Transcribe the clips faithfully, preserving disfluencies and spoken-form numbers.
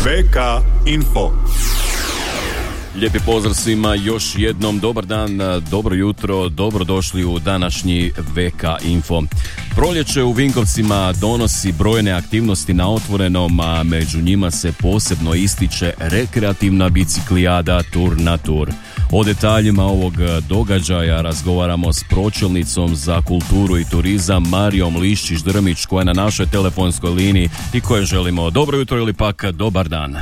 ve ka Info. Lijepi pozdrav svima, još jednom dobar dan, dobro jutro, dobrodošli u današnji ve ka Info. Proljeće u Vinkovcima donosi brojne aktivnosti na otvorenom, a među njima se posebno ističe rekreativna biciklijada Tur na Tur. O detaljima ovog događaja razgovaramo s pročelnicom za kulturu i turizam Marijom Liščić-Drmić, koja je na našoj telefonskoj liniji i koje želimo dobro jutro ili pak dobar dan.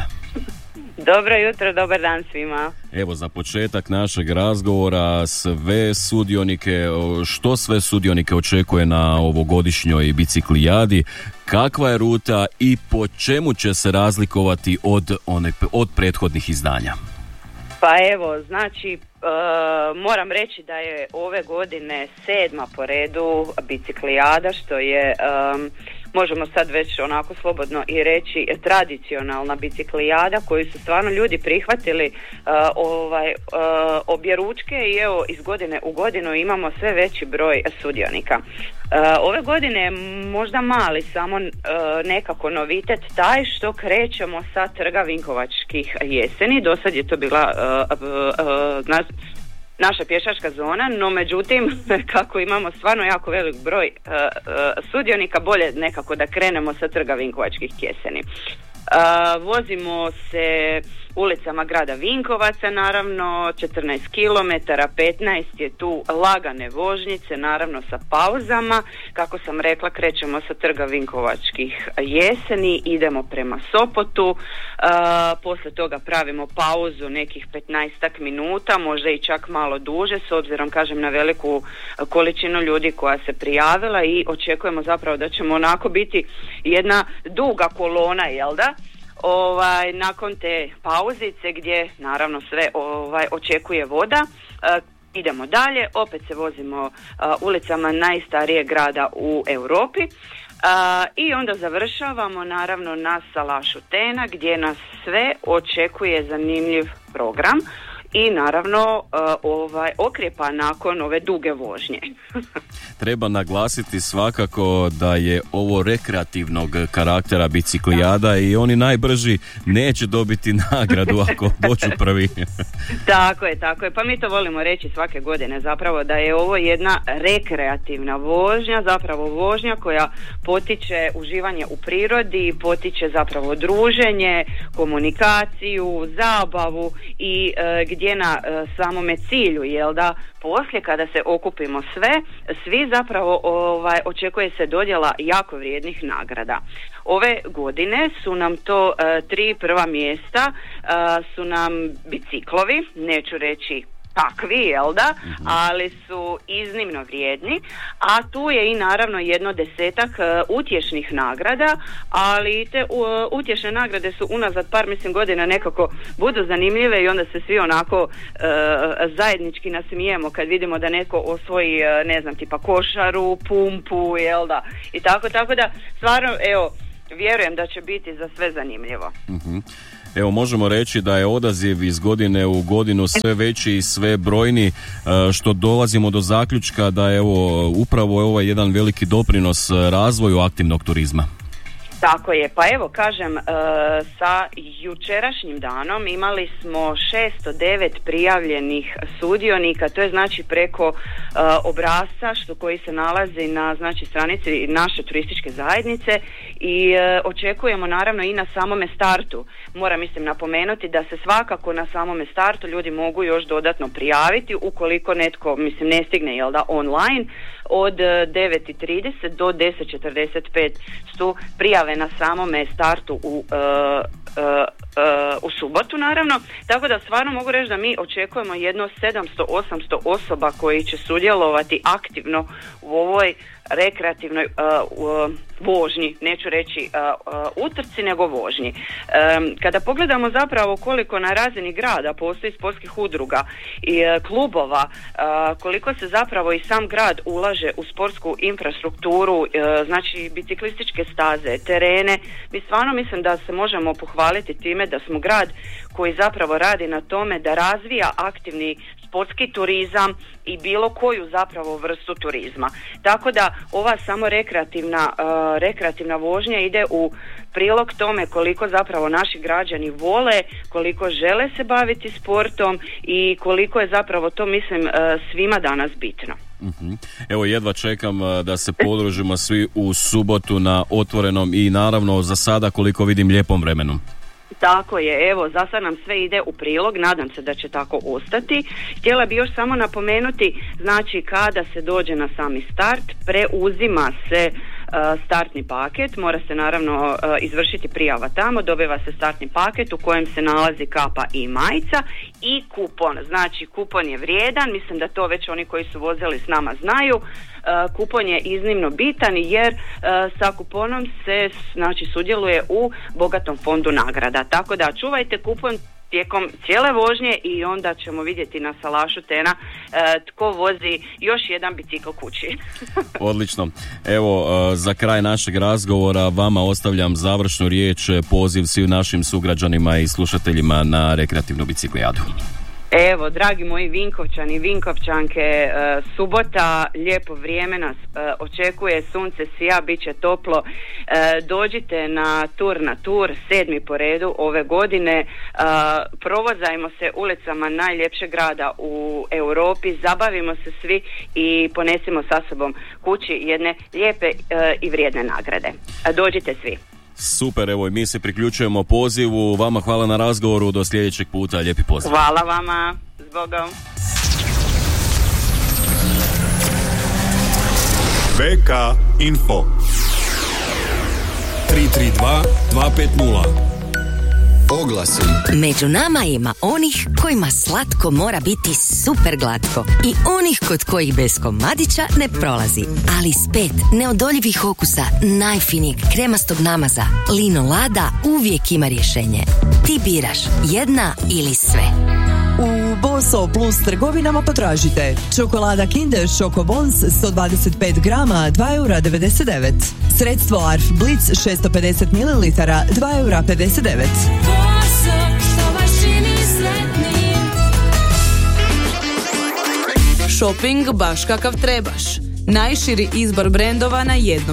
Dobro jutro, dobar dan svima. Evo, za početak našeg razgovora sve sudionike, što sve sudionike očekuje na ovogodišnjoj biciklijadi, kakva je ruta i po čemu će se razlikovati od, one, od prethodnih izdanja? Pa evo, znači, e, moram reći da je ove godine sedma po redu biciklijada, što je... E, možemo sad već onako slobodno i reći tradicionalna biciklijada koju su stvarno ljudi prihvatili uh, ovaj, uh, obje ručke i evo iz godine u godinu imamo sve veći broj sudionika. Uh, ove godine je možda mali samo uh, nekako novitet taj što krećemo sa trga Vinkovačkih jeseni. Do sad je to bila uh, uh, uh, na, naša pješačka zona, no međutim kako imamo stvarno jako velik broj uh, uh, sudionika, bolje nekako da krenemo sa trga Vinkovačkih jeseni. Uh, vozimo se ulicama grada Vinkovaca, naravno četrnaest kilometara, petnaest je tu lagane vožnjice, naravno sa pauzama. Kako sam rekla, krećemo sa trga Vinkovačkih jeseni, idemo prema Sopotu, uh, poslije toga pravimo pauzu nekih petnaestak minuta, možda i čak malo duže, s obzirom, kažem, na veliku količinu ljudi koja se prijavila i očekujemo zapravo da ćemo onako biti jedna duga kolona, jel da? Ovaj, nakon te pauzice gdje naravno sve ovaj, očekuje voda, uh, idemo dalje, opet se vozimo uh, ulicama najstarijeg grada u Europi uh, i onda završavamo naravno na Salašu Tena gdje nas sve očekuje zanimljiv program i naravno uh, ovaj, okrepa nakon ove duge vožnje. Treba naglasiti svakako da je ovo rekreativnog karaktera biciklijada i oni najbrži neće dobiti nagradu ako dođu prvi. Tako je, tako je. Pa mi to volimo reći svake godine zapravo da je ovo jedna rekreativna vožnja, zapravo vožnja koja potiče uživanje u prirodi, potiče zapravo druženje, komunikaciju, zabavu i e, gdje na e, samome cilju, jel da, poslije kada se okupimo sve, svi zapravo ovaj, očekuje se dodjela jako vrijednih nagrada. Ove godine su nam to e, tri prva mjesta, e, su nam biciklovi, neću reći takvi, jel da, mm-hmm. ali su iznimno vrijedni, a tu je i naravno jedno desetak uh, utješnih nagrada, ali te uh, utješne nagrade su unazad par mislim godina nekako budu zanimljive i onda se svi onako uh, zajednički nasmijemo kad vidimo da neko osvoji uh, ne znam tipa košaru, pumpu, jel da, i tako, tako da stvarno evo vjerujem da će biti za sve zanimljivo. Mm-hmm. Evo, možemo reći da je odaziv iz godine u godinu sve veći i sve brojni, što dolazimo do zaključka da je evo, upravo je ovaj jedan veliki doprinos razvoju aktivnog turizma. Tako je, pa evo kažem, e, sa jučerašnjim danom imali smo šesto devet prijavljenih sudionika, to je znači preko e, obrasca što koji se nalazi na znači stranici naše turističke zajednice i e, očekujemo naravno i na samome startu. Moram mislim napomenuti da se svakako na samome startu ljudi mogu još dodatno prijaviti ukoliko netko mislim ne stigne, jel da, online. Od devet i trideset do deset četrdeset pet su prijave na samome startu u, uh, uh, uh, u subotu naravno, tako da stvarno mogu reći da mi očekujemo jedno sedamsto osamsto osoba koji će sudjelovati aktivno u ovoj rekreativnoj uh, uh, vožnji, neću reći uh, uh, utrci nego vožnji. Um, kada pogledamo zapravo koliko na razini grada postoji sportskih udruga i uh, klubova, uh, koliko se zapravo i sam grad ulaže u sportsku infrastrukturu, uh, znači biciklističke staze, terene, mi stvarno mislim da se možemo pohvaliti time da smo grad koji zapravo radi na tome da razvija aktivni sportski turizam i bilo koju zapravo vrstu turizma. Tako da ova samo rekreativna, uh, rekreativna vožnja ide u prilog tome koliko zapravo naši građani vole, koliko žele se baviti sportom i koliko je zapravo to, mislim, uh, svima danas bitno. Uh-huh. Evo, jedva čekam uh, da se podružimo svi u subotu na otvorenom i naravno za sada, koliko vidim, lijepom vremenu. Tako je, evo, za sad nam sve ide u prilog, nadam se da će tako ostati. Htjela bi još samo napomenuti, znači kada se dođe na sami start, preuzima se uh, startni paket, mora se naravno uh, izvršiti prijava tamo, dobiva se startni paket u kojem se nalazi kapa i majica i kupon. Znači kupon je vrijedan, mislim da to već oni koji su vozili s nama znaju. Uh, kupon je iznimno bitan jer uh, sa kuponom se, znači, sudjeluje u bogatom fondu nagrada. Tako da čuvajte kupon tijekom cijele vožnje i onda ćemo vidjeti na salašu Tena uh, tko vozi još jedan bicikl kući. Odlično. Evo, uh, za kraj našeg razgovora vama ostavljam završnu riječ, poziv svim našim sugrađanima i slušateljima na rekreativnu biciklijadu. Evo, dragi moji Vinkovčani i Vinkovčanke, e, subota, lijepo vrijeme nas e, očekuje, sunce sija, bit će toplo. E, dođite na tur na tur, sedmi po redu ove godine. E, provozajmo se ulicama najljepšeg grada u Europi, zabavimo se svi i ponesimo sa sobom kući jedne lijepe e, i vrijedne nagrade. E, dođite svi. Super, evo i mi se priključujemo pozivu. Vama hvala na razgovoru, do sljedećeg puta, lijepi pozdrav. Hvala vama, zbogom. ve ka Info tri tri dva dva pet nula. Oglasi. Među nama ima onih kojima slatko mora biti super glatko i onih kod kojih bez komadića ne prolazi. Ali s pet neodoljivih okusa najfinijeg kremastog namaza Lino Lada uvijek ima rješenje. Ti biraš jedna ili sve. U Boso Plus trgovinama potražite čokolada Kinder Choco Bons sto dvadeset pet grama dva eura devedeset devet. Sredstvo Arf Blitz šesto pedeset mililitara dva eura pedeset devet. Shopping baš kakav trebaš. Najširi izbor brendova na jednom